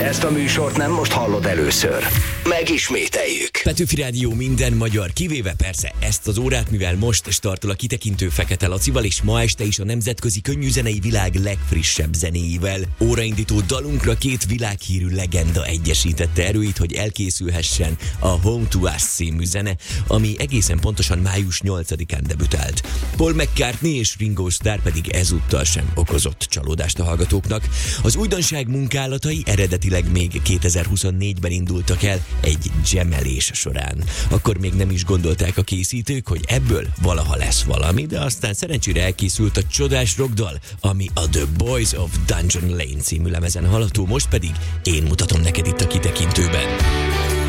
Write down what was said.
Ezt a műsort nem most hallod először. Megismételjük. Petőfi Rádió minden magyar, kivéve persze ezt az órát, mivel most startol a kitekintő Fekete Lacival, és ma este is a nemzetközi könnyűzenei világ legfrissebb zenéivel. Óraindító dalunkra két világhírű legenda egyesítette erőit, hogy elkészülhessen a Home to Us című zene, ami egészen pontosan május 8-án debütált. Paul McCartney és Ringo Starr pedig ezúttal sem okozott csalódást a hallgatóknak. Az újdonság munkálatai eredetileg még 2024-ben indultak el egy jamelés során. Akkor még nem is gondolták a készítők, hogy ebből valaha lesz valami, de aztán szerencsére elkészült a csodás rockdal, ami a The Boys of Dungeon Lane című lemezen hallható, most pedig én mutatom neked itt a kitekintőben.